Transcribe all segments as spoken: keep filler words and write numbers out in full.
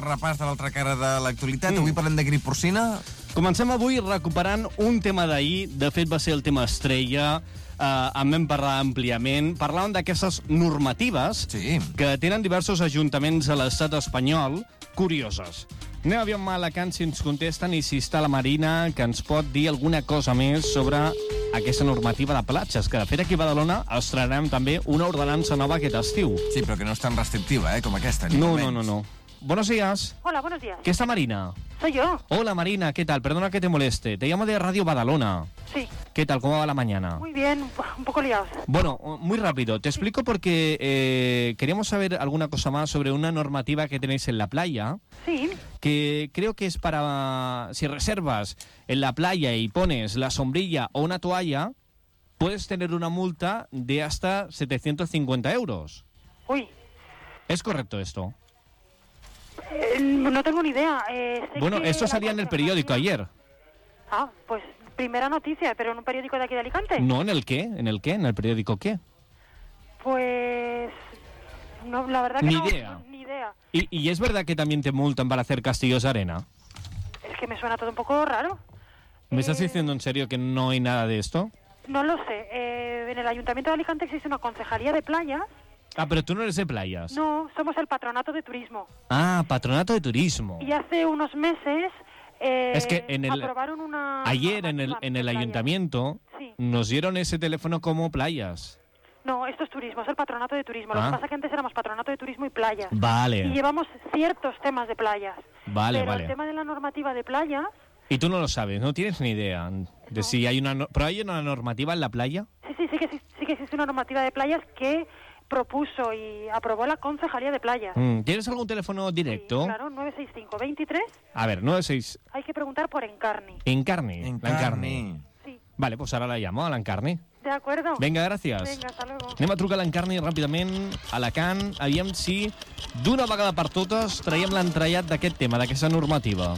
repàs de l'altra cara de l'actualitat. Mm. Avui parlem de grip porcina. Comencem avui recuperant un tema d'ahir. De fet, va ser el tema estrella. Uh, en vam parlar àmpliament. Parlàvem d'aquestes normatives Sí. que tenen diversos ajuntaments a l'estat espanyol curioses. Anem a veure a Alacant si ens contesten i si està la Marina, que ens pot dir alguna cosa més sobre aquesta normativa de platges, que de fet aquí a Badalona estrenarem també una ordenança nova aquest estiu. Sí, però que no és tan restrictiva, eh, com aquesta. Ni No, molt no, no, menys. no. Buenos días. Hola, buenos días. ¿Qué está Marina? Soy yo. Hola Marina, ¿qué tal? Perdona que te moleste. Te llamo de Radio Badalona. Sí. ¿Qué tal? ¿Cómo va la mañana? Muy bien, un poco liados. Bueno, muy rápido. Te explico porque eh, queríamos saber alguna cosa más sobre una normativa que tenéis en la playa, Sí. que creo que es para... Si reservas en la playa y pones la sombrilla o una toalla, puedes tener una multa de hasta setecientos cincuenta euros. Uy, ¿Es correcto esto? eh, no tengo ni idea. Eh, sé Bueno, que esto la salía en el periódico concejalía- ayer. Ah, pues primera noticia, pero en un periódico de aquí de Alicante. No, ¿en el qué? ¿En el qué? ¿En el periódico qué? Pues... No, la verdad que Ni no, idea. Ni idea. ¿Y, ¿Y es verdad que también te multan para hacer castillos de arena? Es que me suena todo un poco raro. ¿Me estás Eh, diciendo en serio que no hay nada de esto? No lo sé. Eh, en el Ayuntamiento de Alicante existe una concejalía de playas. Ah, pero tú no eres de playas. No, somos el patronato de turismo. Ah, patronato de turismo. Y hace unos meses... eh, Es que en el- aprobaron una... Ayer en el, normativa en el de playas. ayuntamiento Sí. nos dieron ese teléfono como playas. No, esto es turismo, es el patronato de turismo. Lo Ah. que pasa es que antes éramos patronato de turismo y playas. Y Vale, llevamos ciertos temas de playas. vale, Pero vale. el tema de la normativa de playas, Y tú no lo sabes, no tienes ni idea de No. si hay una... no- ¿Pero hay una normativa en la playa? sí, sí, sí que, existe- sí que existe una normativa de playas que propuso y aprobó la concejalía de playas. Mm, ¿Tienes algún teléfono directo? Sí, claro, nueve seis cinco veintitrés. A ver, nueve seis... Hay que preguntar por Encarni. Encarni. En la Encarni. carne. Sí, Vale, pues ahora la llamo a l'Encarni. ¿de acuerdo? Vinga, gràcies. Venga, hasta luego. Anem a trucar a l'Encarni ràpidament, a Alacant, aviam si d'una vegada per totes traiem l'entrellat d'aquest tema, d'aquesta normativa.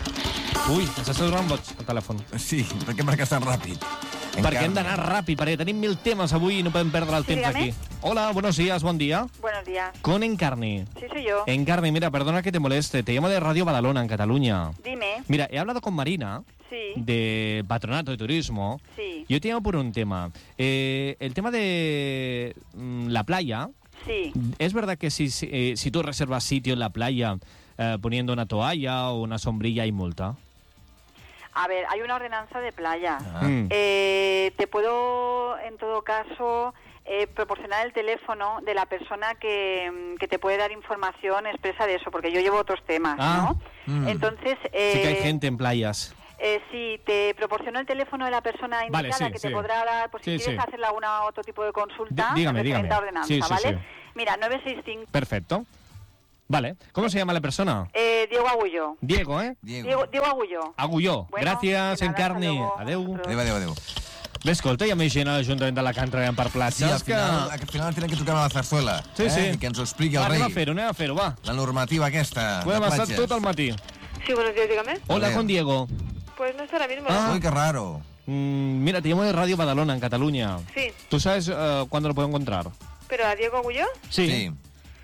Ui, ens està donant boig el telèfon. Sí, per què marques tan ràpid? En Perquè hem carne. d'anar ràpid, perquè tenim mil temes avui i no podem perdre el Sí, temps dígame. aquí. Hola, buenos días, buen día. Buenos días. Con Encarni. Sí, soy yo. Encarni, mira, perdona que te moleste, te llamo de Radio Badalona, en Cataluña. Dime. Mira, he hablado con Marina, Sí. de Patronato de Turismo. Sí. Yo te llamo por un tema. Eh, el tema de mm, la playa. Sí. ¿Es verdad que si, si, eh, si tú reservas sitio en la playa eh, poniendo una toalla o una sombrilla hay multa? A ver, hay una ordenanza de playa. Ah. Mm. Eh, te puedo, en todo caso, eh, proporcionar el teléfono de la persona que, mm, que te puede dar información expresa de eso, porque yo llevo otros temas, Ah. ¿no? Mm. Entonces, eh, Sí que hay gente en playas. eh, sí, te proporciono el teléfono de la persona Vale, indicada sí, que sí. te podrá dar, por si Sí, quieres sí. hacerle alguna otro tipo de consulta, Dí- dígame, referente dígame. a ordenanza, Sí, sí, ¿vale? sí. Mira, nueve seis cinco, Perfecto. Vale. ¿Cómo se llama la persona? eh, Diego Agullo. Diego, ¿eh? Diego. Diego, Diego Agullo. Agulló. Bueno, Gràcies, de nada, Encarni. hasta luego. Adéu. Otro. Adéu, adéu, adéu. Bé, escolta, hi ha més gent a l'Ajuntament d'Alacant treballant per platges Sí, al que... final, al final tenen que tocar a la zarzuela. Sí, eh? sí. I que ens ho expliqui Va, el anem a rei. fer-ho, anem a fer-ho, va. La normativa aquesta Ho hem de estat platges. tot el matí. Sí, buenos días, dígame. Hola, Joder. con Diego. Pues no está ahora mismo. Ah. Uy, qué raro. Mm, mira, te llamo de Radio Badalona, en Cataluña. Sí, ¿Tú sabes eh, cuándo lo puedo encontrar? pero a Diego Agulló, Sí.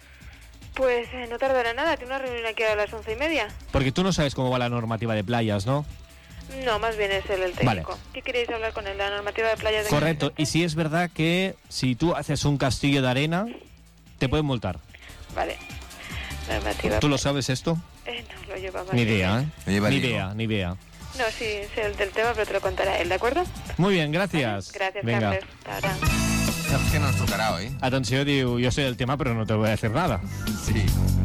pues eh, no tardará nada. Tiene una reunión aquí a las once y media. Porque tú no sabes cómo va la normativa de playas, ¿no? No, más bien es él el técnico. Vale. ¿Qué queréis hablar con él? ¿La normativa de playa de Correcto. Y si es verdad que si tú haces un castillo de arena, te pueden multar. Vale. Normativa. ¿Tú lo sabes esto? Eh, no, lo lleva más Ni bien idea, él. ¿eh? Lo lleva Ni Diego. idea, ni idea. No, sí, sé el del tema, pero te lo contará él, ¿de acuerdo? Muy bien, gracias. Gracias, Venga. Carles. Hasta ahora. Es que no ens trucarà, oi? Atenció, diu, jo sé el tema però no te voy a decir nada. Sí.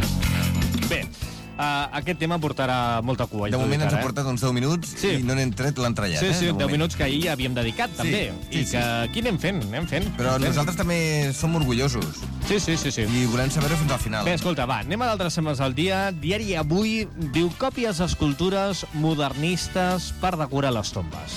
Bé, uh, aquest tema portarà molta cua. De ja t'ho moment dic ens ha ara, eh? portat uns deu minuts Sí. i no n'hem tret l'entrellat, Sí, eh? sí, de deu moment. minuts que ahir havíem dedicat, també. sí, I sí. que aquí anem fent, anem fent. Però anem fent. nosaltres també som orgullosos Sí, sí, sí, sí. i volem saber-ho fins al final. Bé, escolta, va, anem a d'altres temes del dia. Diari Avui diu còpies d'escultures modernistes per decorar les tombes.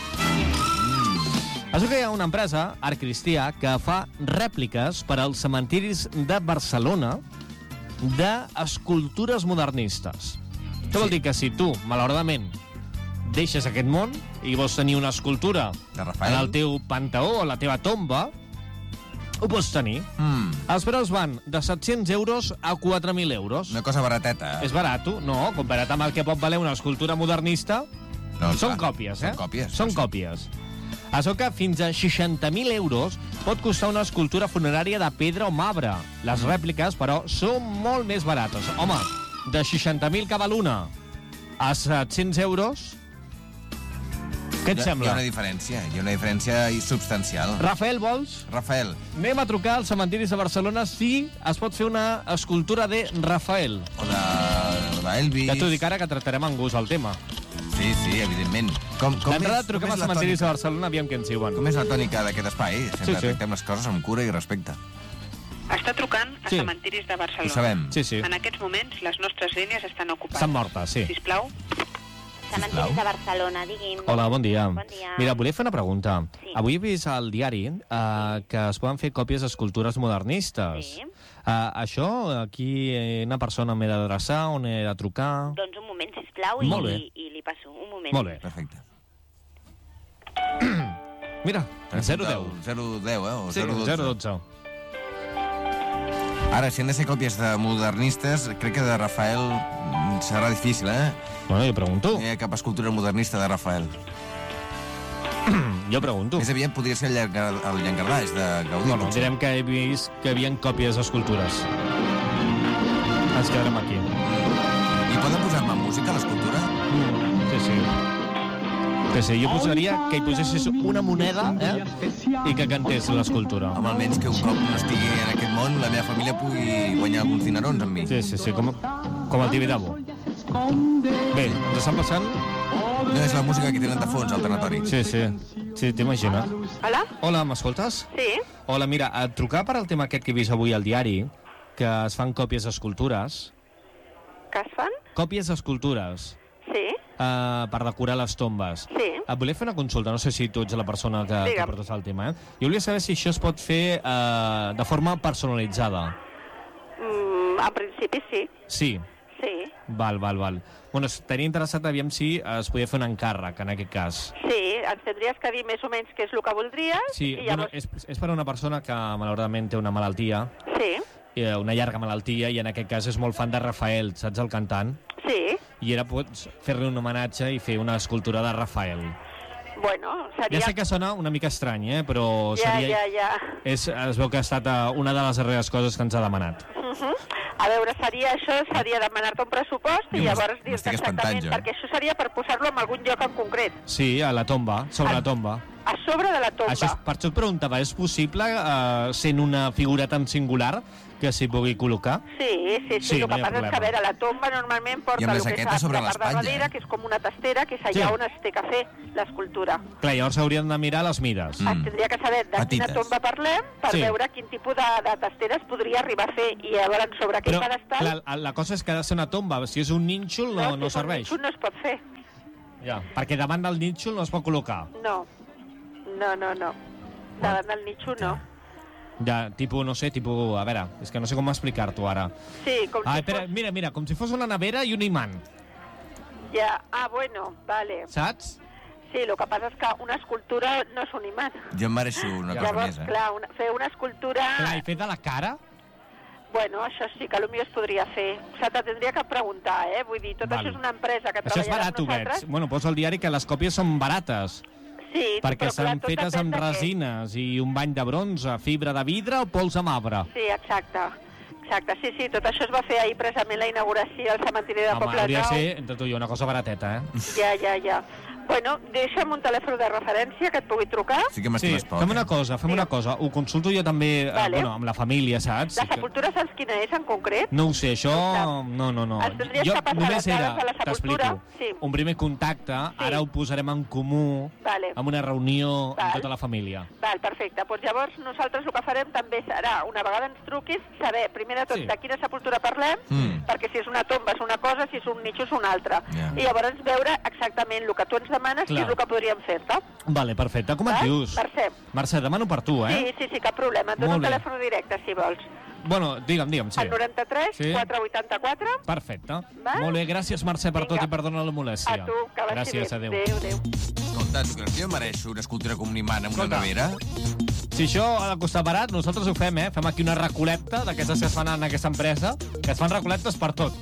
Es veu que hi ha una empresa, Art Cristià, que fa rèpliques per als cementiris de Barcelona d'escultures modernistes. Què vol dir? Que si tu, malauradament, deixes aquest món i vols tenir una escultura De Rafael. en el teu panteó o la teva tomba, ho pots tenir. Mm, Els preus van de set-cents euros a quatre mil euros. una cosa barateta. És barat, no? Comparat amb el que pot valer una escultura modernista, No, són clar, còpies, eh? Són còpies. Són sí. còpies. Això que fins a seixanta mil euros pot costar una escultura funerària de pedra o marbre. Les rèpliques, però, són molt més barates. Home, de seixanta mil cap a l'una a set-cents euros... Què et Hi ha- sembla? Hi ha una diferència, hi ha una diferència substancial. Rafael, vols? Rafael, Anem a trucar als cementiris de Barcelona si es pot fer una escultura de Rafael. o de, o d'Elvis... Ja t'ho dic ara que tractarem amb gust el tema. Sí, sí, evidentment. Com, com D'entrada és- truquem com als és la cementiris de tònica- Barcelona, aviam què ens diuen. Com és la tònica d'aquest espai? Sempre Sí, sí. tractem les coses amb cura i respecte. Està trucant a Sí. cementiris de Barcelona. Ho sabem. Sí, sí. En aquests moments les nostres línies estan ocupades. Estan mortes, sí. Sisplau. Cementiris de Barcelona, digui'm. Hola, bon dia. Bon dia. Mira, volia fer una pregunta. Sí. Avui he vist al diari eh, que es poden fer còpies d'escultures modernistes. Sí. Eh, això, aquí eh, una persona m'he d'adreçar, on he de trucar... Doncs un moment, sisplau, Molt i, bé. i li passo. Un moment. Molt bé. Perfecte. Mira, zero deu. zero deu, eh? O Sí, zero dotze. zero dotze. Ara, si han de ser còpies de modernistes, crec que de Rafael mm, serà difícil, eh? Bueno, jo pregunto. No hi ha cap escultura modernista de Rafael. Jo pregunto. Més aviat podria ser el, llangar, el llangardaix de Gaudí. Bueno, potser. direm que he vist que hi havia còpies d'escultures. Ens quedarem aquí. I poden posar-me música a l'escultura? Sí, sí. Sí, sí, jo posaria que hi posessis una moneda, eh? I que cantés l'escultura. Home, almenys que un cop no estigui en aquest món, la meva família pugui guanyar alguns dinerons amb mi. Sí, sí, sí, com, com el Tibidabo. Bé, ens estan passant... No és la música que tenen de fons, al tanatori. Sí, sí. Sí, t'imagines. Hola? Hola, m'escoltes? Sí? Hola, mira, et trucar per al tema aquest que he vist avui al diari, que es fan còpies d'escultures. Que es fan? Còpies d'escultures. Sí? Uh, per decorar les tombes. Sí. Et volia fer una consulta, no sé si tu ets la persona que, que Digue'm. portes el tema, eh? Jo volia saber si això es pot fer uh, de forma personalitzada. Mm, en principi sí. Sí. Sí. Val, val, val. Bueno, estaria interessat, aviam si es podia fer un encàrrec, en aquest cas. Sí, ens tindries que dir més o menys què és el que voldries. Sí, i bueno, llavors... és, és per a una persona que malauradament té una malaltia, Sí, eh, una llarga malaltia, i en aquest cas és molt fan de Rafael, saps, el cantant? sí. I era pots fer-li un homenatge i fer una escultura de Rafael. Bueno, seria... Ja sé que sona una mica estrany, eh? Però Ja, seria... ja, ja. És, es veu que ha estat eh, una de les darreres coses que ens ha demanat. Uh -huh. A veure, seria això, seria demanar-te un pressupost i Jo llavors m'es- dir-te m'estic espantant, exactament, jo. perquè això seria per posar-lo en algun lloc en concret, Sí, a la tomba, sobre Ah. la tomba. a sobre de la tomba. Això, és- per això et preguntava, és possible, eh, sent una figura tan singular, que s'hi pugui col·locar? Sí, sí, sí, Sí, el no que hi ha passa és que, a problema. veure, la tomba normalment porta I amb la el que jaqueta és sobre la part de l'espatlla, darrere, eh? que és com una testera, que és allà Sí. on es té que fer l'escultura. Clar, llavors haurien de mirar les mides. Mm. Es tindria que saber de Petites. quina tomba parlem per Sí. veure quin tipus de, de testera es podria arribar a fer i llavors sobre aquell Però pedestal... clar, la cosa és que ha de ser una tomba. Si és un nínxol, no, si no és un serveix. nínxol no es pot fer. Ja, perquè davant del nínxol no es pot col·locar. No, no, no, no. Davant del nínxol no. Ja, tipus, no sé, tipus... A veure, és que no sé com explicar-t'ho ara. Sí, com Ah, si espera, fos... mira, mira, com si fos una nevera i un imant, Ja. Ah, bueno, vale. saps? Sí, el que passa és que una escultura no és un imant. Jo em mereixo una cosa Llavors, més, eh? clar, una, fer una escultura... Clar, i fet de la cara? Bueno, això sí que potser es podria fer. Se te tindria que preguntar, eh? Vull dir, tot Val. això és una empresa que Això és treballarà barat, ho amb veig. nosaltres. Bueno, posa al diari que les còpies són barates, Sí, perquè però, clar, estan tot fetes depèn amb de què. resines i un bany de bronze, fibra de vidre o pols de marbre. Sí, exacte. Exacte, sí, sí, tot això es va fer ahir precisament la inauguració al cementiri de Home, Poble hauria de Nou. ser, entre tu i jo, una cosa barateta, eh? Ja, ja, ja. Bueno, deixa'm un telèfon de referència que et pugui trucar. Sí que Sí, m'estimes poc. fem una eh? cosa, fem una cosa. Ho consulto jo també, eh, Vale. bueno, amb la família, saps? La sepultura saps quina és en concret? No ho sé, això... No ho No, no, no. Ens tindries Jo que passar només les era, dades de la sepultura. t'explico, Sí. un primer contacte, ara ho posarem en comú, Vale. amb una reunió Val. amb tota la família. Val, perfecte. Doncs llavors nosaltres el que farem també serà, una vegada ens truquis, saber, primer de tot, Sí. de quina sepultura parlem, Mm. perquè si és una tomba és una cosa, si és un nitxo és una altra. Ja. I llavors veure exactament el que tu ens demanes, Clar. què és el que podríem fer-te. Vale, perfecte. Com et Val? dius? Mercè. Mercè, demano per tu, eh? Sí, sí, sí, cap problema. Et dono Molt un bé. telèfon directe, si vols. Bueno, digue'm, digue'm, sí. Al noranta-tres, Sí. quatre vuitanta-quatre. Perfecte. Va? Molt bé, gràcies, Mercè, per tot Vinga. i perdona la molèstia. A tu, que vagi Gràcies, bé. adéu. Adéu, adéu. Escolta, tu creus que jo mereixo una escultura com un imant amb una Escolta. nevera? Si això ha de costar barat, nosaltres ho fem, eh? Fem aquí una recolecta d'aquestes que es fan en aquesta empresa, que es fan recolectes per tot.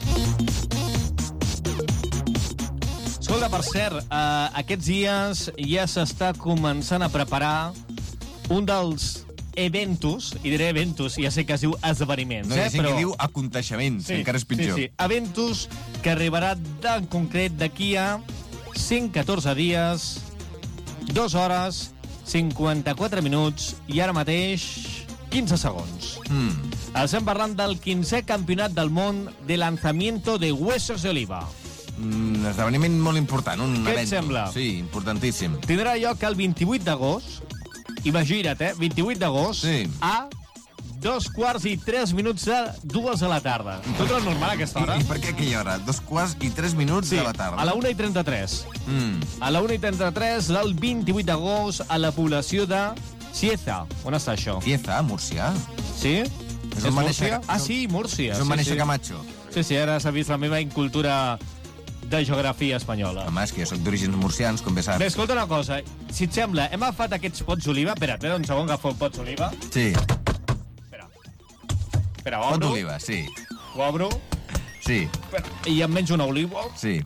Escolta, per cert, eh, aquests dies ja s'està començant a preparar un dels eventos, i diré eventos, ja sé que es diu esdeveniments, No, hi eh? ha gent però... que diu aconteixements, que encara és pitjor. Sí, sí. Eventos que arribarà en concret d'aquí a cent catorze dies, dues hores, cinquanta-quatre minuts i ara mateix quinze segons. Mm. Estem parlant del quinzè campionat del món de lanzamiento de huesos de oliva. Un esdeveniment molt important, un Què et evento. sembla? Sí, importantíssim. Tindrà lloc el vint-i-vuit d'agost, imagina't, eh? vint-i-vuit d'agost, Sí. a dos quarts i tres minuts de dues de la tarda. Tot és normal a aquesta hora? I, I per què aquella hora? Dos quarts i tres minuts Sí, de la tarda. a la una i trenta-tres. Mm. A la una i trenta-tres del vint-i-vuit d'agost a la població de Cieza. On està això? Cieza, Múrcia. Sí? És on va néixer- Múrcia? Ah, sí, Múrcia. És on sí, va néixer sí. Camacho. Sí, sí, ara s'ha vist la meva incultura de geografia espanyola. Home, és que jo soc d'orígens murcians, com bé saps. Bé, escolta una cosa. Si et sembla, hem agafat aquests pots d'oliva. Espera, espera un segon, agafo el pots d'oliva. Sí, Espera. Espera, ho pot obro. d'oliva, sí. Ho obro. Sí, Espera. I em menjo una oliva. sí.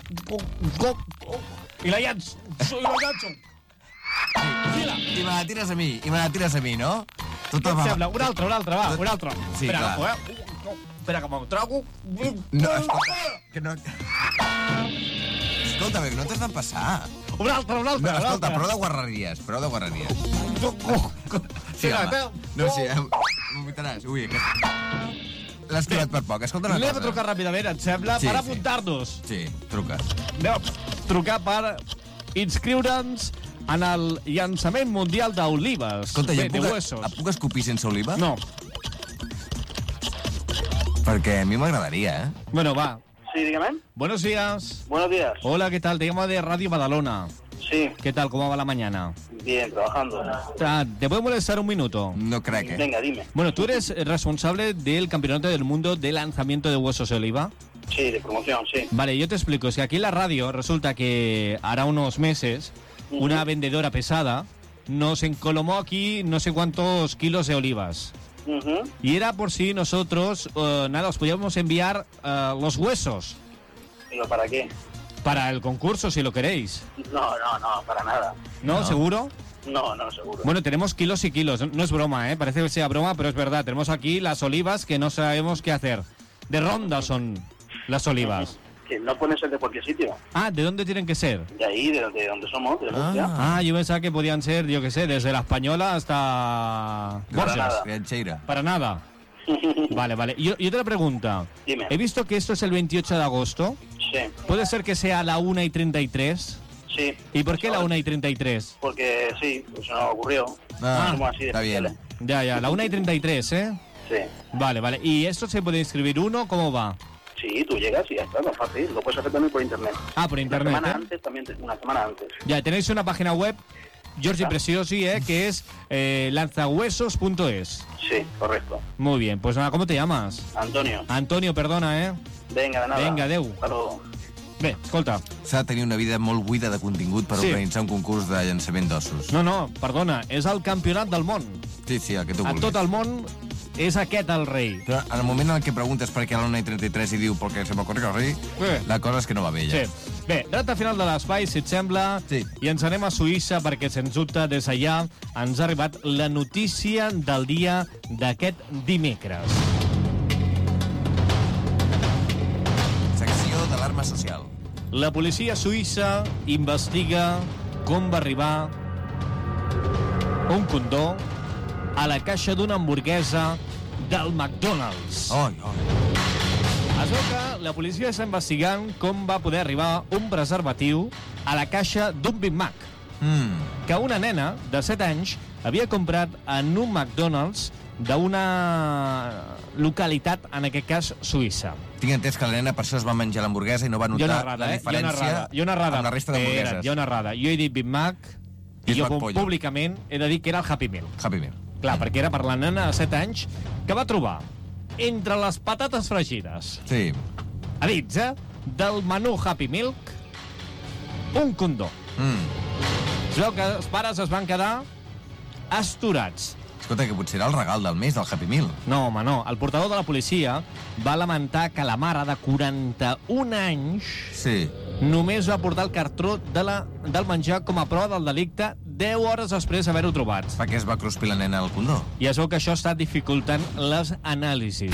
I la llanço. I la llanço. Fila. I me la tires a mi, i me la tires a mi, no? Tot Què et va... sembla? Una altra, una altra, va, una altra. Sí, Espera, clar. agafo, eh? Espera, que me'l trago. No, escolta, que no... Escolta, bé, que no t'has de passar. Una altra, una No, altra, una escolta, altra. prou de guarreries, prou de guarreries. Sí, Espera, home. espera. No, sí, eh, vomitaràs. Ui, aquest... L'has tirat per poc. Escolta una Anem a cosa. trucar ràpidament, et sembla? Sí, per sí. apuntar-nos. Sí, truca. Anem a trucar per inscriure'ns en el llançament mundial d'olives. Escolta, Bé, jo de puc, huesos. em puc escopir sense oliva? No. Perquè a mi m'agradaria, eh? Bueno, va. Sí, dígame. Buenos días. Buenos días. Hola, ¿qué tal? Te llamo de Radio Badalona. Sí, ¿Qué tal? ¿Cómo va la mañana? bien, trabajando. Ah, ¿te puedo molestar un minuto? No crec, eh? Venga, dime. Bueno, tú eres responsable del Campeonato del Mundo de Lanzamiento de Huesos de Oliva. Sí, de promoción, sí. Vale, yo te explico. Es que aquí en la radio resulta que hará unos meses una vendedora pesada nos encolomó aquí no sé cuántos kilos de olivas. Ujú. Y era por si nosotros, eh, nada, os podíamos enviar eh, los huesos ¿Pero para qué? para el concurso, si lo queréis. No, no, no, para nada. ¿No? No. ¿Seguro? No, no, seguro. Bueno, tenemos kilos y kilos. No es broma, ¿eh? Parece que sea broma, pero es verdad. Tenemos aquí las olivas que no sabemos qué hacer. De ronda son las olivas. Que no pueden ser de cualquier sitio. Ah, ¿de dónde tienen que ser? De ahí, de donde, de donde somos, de Murcia. Ah. Ah, yo pensaba que podían ser, yo qué sé, desde la Española hasta Borges. nada. Riancheira. Para nada. Vale, vale. Y, y otra pregunta. Dime. He visto que esto es el veintiocho de agosto. Sí, ¿Puede ser que sea la una y treinta y tres? sí. ¿Y por qué la una y treinta y tres? Porque sí, pues eso nos ocurrió. Ah, Somos así de está bien. especiales. Ya, ya, la una y treinta y tres, ¿eh? Sí. Vale, vale. ¿Y esto se puede inscribir uno? ¿Cómo va? Sí, tú llegas y ya está, no es fácil. Lo puedes hacer también por internet. Ah, por internet, Una semana ¿eh? antes, también, te- una semana antes. Ya, tenéis una página web, Giorgi Preciosi, ¿eh? Que es eh, lanzahuesos punto es. Sí, correcto. Muy bien. Pues nada, ¿cómo te llamas? Antonio, Antonio, perdona, ¿eh? venga, de nada. Venga, adeu. Hasta luego. Bé, escolta. S'ha de tenir una vida molt buida de contingut per Sí. organitzar un concurs de llançament d'ossos. No, no, perdona, és el campionat del món. Sí, sí, el que tu A vulguis. tot el món és aquest el rei. Però en el moment en què preguntes per què a la una i trenta-tres i diu perquè se m'ocorre que el rei, Bé. la cosa és que no va bé, ja. Sí. Bé, data final de l'espai, si et sembla, Sí. i ens anem a Suïssa perquè, sens dubte, des d'allà ens ha arribat la notícia del dia d'aquest dimecres. Secció d'alarma social. La policia suïssa investiga com va arribar un condó a la caixa d'una hamburguesa del McDonald's. Oi, oi. Es veu que la policia està investigant com va poder arribar un preservatiu a la caixa d'un Big Mac Mm. que una nena de set anys havia comprat en un McDonald's d'una localitat, en aquest cas, suïssa. Tinc entès que la nena per això es va menjar l'hamburguesa i no va Hi ha notar una errada, la eh? Hi ha una diferència errada. Hi ha una errada. amb la resta Espera't, d'hamburgueses. Hi ha una errada. Jo he dit Big Mac i Big jo Mac pollo. públicament he de dir que era el Happy Meal. Happy Meal. Clar, perquè era per la nena de set anys que va trobar entre les patates fregides, Sí. a dits, eh, del menú Happy Milk, un condó. Mm. Es veu que els pares es van quedar astorats. Escolta, que potser era el regal del mes del Happy Meal. No, home, no. El portador de la policia va lamentar que la mare de quaranta-un anys Sí. només va portar el cartró de la, del menjar com a prova del delicte deu hores després d'haver-ho trobat. Per què es va cruspir la nena al condó? I es veu que això està dificultant les anàlisis.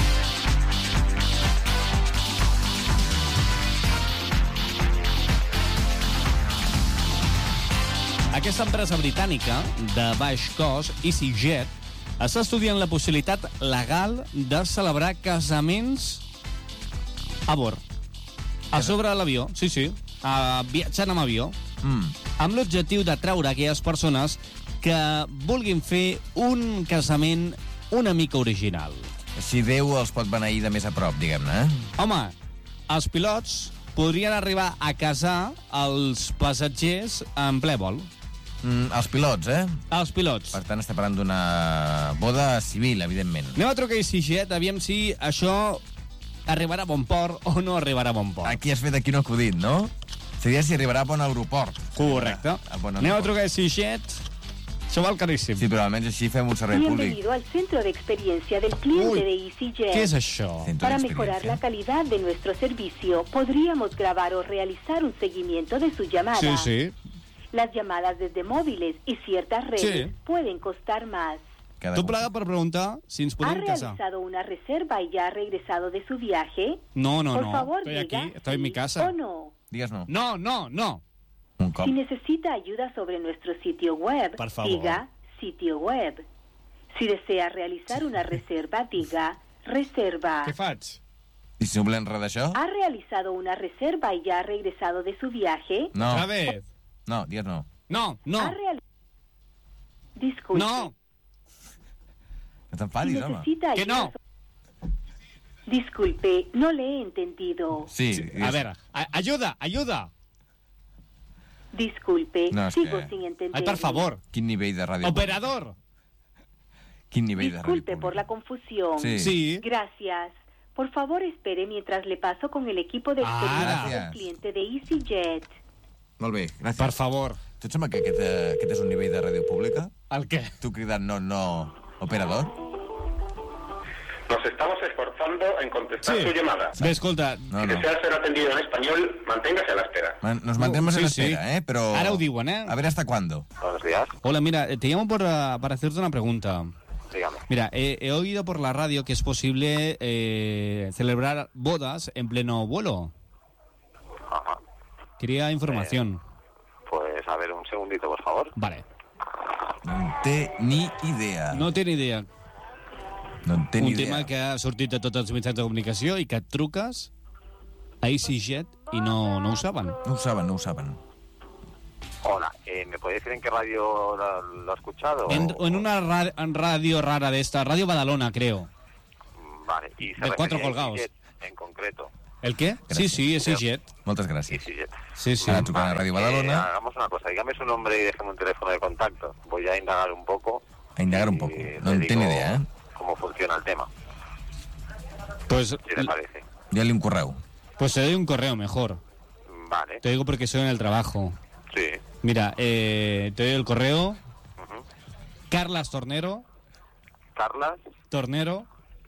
Aquesta empresa britànica de baix cost, EasyJet, està estudiant la possibilitat legal de celebrar casaments a bord. A sobre l'avió, sí, sí, a, viatjant amb avió, Mm. amb l'objectiu d'atraure aquelles persones que vulguin fer un casament una mica original. Així Déu els pot beneir de més a prop, diguem-ne, eh? Home, els pilots podrien arribar a casar els passatgers en ple vol. Mm, els pilots, eh? Els pilots. Per tant, està parlant d'una boda civil, evidentment. Anem a trucar a EasyJet, aviam si això arribarà a bon port o no arribarà a bon port. Aquí has fet aquí un acudit, no? Seria si arribarà a bon aeroport. Correcte. A bon Anem a aeroport. trucar a EasyJet. Això val caríssim. Sí, però almenys així fem un servei públic. Bienvenido al centro de experiencia del cliente Uy, de EasyJet. Què és això? Centro Para de mejorar la experiencia. calidad de nuestro servicio, podríamos grabar o realizar un seguimiento de su llamada. Sí, sí. Las llamadas desde móviles y ciertas redes Sí. pueden costar más. Cada Tu cop- plegat per preguntar si ens ¿Ha podem casar. realizado una reserva y ya ha regresado de su viaje? No, no, Por no. favor, Estoy diga aquí, estoy en mi sí casa. o no. Digues no. No, no, no. Un cop. Si necesita ayuda sobre nuestro sitio web, Por favor. diga sitio web. Si desea realizar una reserva, diga reserva. Què faig? I si no volem res d'això? ¿Ha realizado una reserva y ya ha regresado de su viaje? No. Otra vez. No, digues no. No, no. ¿Ha reali- Disculpe. No. No Si t'enfadis, home. necesita Que ayuda no. so- Disculpe, no le he entendido. Sí. Sí, digues- a veure, a- ayuda, ayuda. Disculpe, No, es sigo que- sin entender. Ay, por favor. Quin nivell de ràdio... Operador. Quin nivell de ràdio Disculpe por la confusión. Sí. Sí. Gracias. Por favor, espere mientras le paso con el equipo de Ah, experiencia gracias. del cliente de EasyJet. Molt bé, gràcies. Per favor. Tu et sembla que aquest, eh, aquest és un nivell de ràdio pública? El què? Tu cridant no, no, operador? Nos estamos esforzando en contestar Sí. su llamada. Bé, escolta, No, Si no. desea ser atendido en español, manténgase a la espera. Man- Nos mantenemos en Uh, la sí, espera, sí. ¿eh? Pero... Ahora lo diuen, ¿eh? A ver hasta cuándo. Buenos días, hola, mira, te llamo por, ah, para hacerte una pregunta. dígame. Mira, he, he oído por la radio que es posible eh, celebrar bodas en pleno vuelo. Ajá. Quería información. Pues a ver, un segundito, por favor. Vale. No en té ni idea. No té ni idea. No en té ni Un idea. tema que ha sortit de tots els mitjans de comunicació i que et truques a EasyJet i no, no ho saben. No ho saben, no ho saben. Hola, eh, ¿me puede decir en qué radio lo, lo ha escuchado? En, en una ra- en radio rara de esta, Radio Badalona, creo. Mm, Vale, y se De cuatro refería a colgados. EasyJet en concreto. ¿El qué? Sí, Gràcies. sí, EasyJet. Moltes gràcies. EasyJet. Sí, sí. Ara trucant a Ràdio Eh, Badalona hagamos una cosa, dígame su nombre y déjeme un teléfono de contacto. Voy a indagar un poco. a indagar un y poco. le No en té ni digo idea, eh? cómo funciona el tema. Pues, ¿Qué le parece? Ja-li un correu. pues te doy un correo mejor. Vale, Te digo porque soy en el trabajo. sí. Mira, eh, te doy el correo. Ujú. Carlas Tornero. Carlas, Tornero.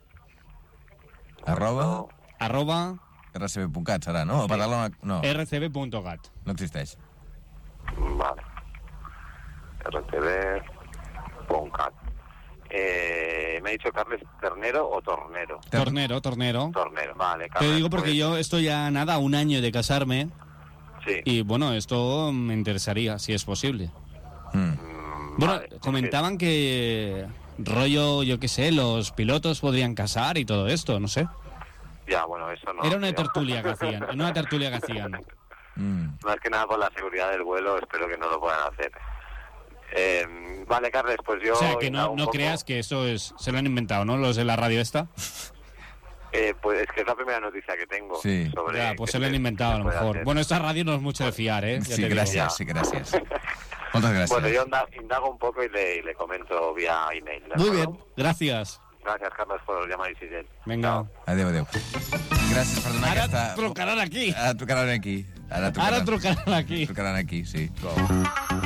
Arroba Arroba r c b punt cat serà, no? O Badalona... No, r c b punto cat. no existeix. vale. R T V, Poncat. Eh, me ha dicho Carles Ternero o Tornero. Tornero, Tornero. Tornero, vale. Te Carles, digo porque pues, yo estoy ya nada, un año de casarme. Sí. Y bueno, esto me interesaría, si es posible. Mm. Mm, Bueno, vale, comentaban que rollo, yo qué sé, los pilotos podrían casar y todo esto, no sé. sí. Ya, bueno, eso no. Era una ya. tertulia que hacían, en una tertulia que hacían. Mm. Más que nada por la seguridad del vuelo, espero que no lo puedan hacer. Eh, vale, Carles, pues yo... O sea, que indago no, un no poco. creas que eso es, se lo han inventado, ¿no? Los de la radio esta. Eh, pues es que es la primera noticia que tengo. Sí. Sobre Ya, pues qué se lo han se- inventado a se lo puede mejor. hacer. Bueno, esta radio no es mucho de fiar, ¿eh? Ya Sí, te digo. gràcies, sí, gràcies. Moltes gràcies. Bueno, yo inda- indago un poco y le, y le comento vía email. ¿de Muy acuerdo? bien, gracias. Gracias, Carlos, por llamar y Isidel. Vinga. Adéu, adéu. Gràcies per donar Ara aquesta... trucaran aquí. Ara trucaran aquí. Ara trucaran, Ara trucaran aquí. trucaran aquí, sí.